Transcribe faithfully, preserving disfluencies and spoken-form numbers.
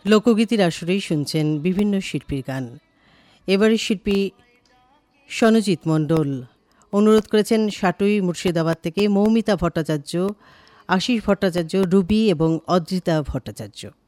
লোকগীতির আসরেই শুনছেন বিভিন্ন শিল্পীর গান। এবারের শিল্পী সনজিৎ মণ্ডল। অনুরোধ করেছেন সাটুই মুর্শিদাবাদ থেকে মৌমিতা ভট্টাচার্য, আশিস ভট্টাচার্য, রুবি এবং অদ্রিতা ভট্টাচার্য।